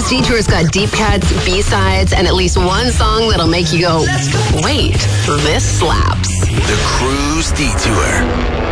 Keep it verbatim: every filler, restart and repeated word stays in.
Detour's got deep cuts, B-sides, and at least one song that'll make you go, wait, this slaps. The Cruise Detour.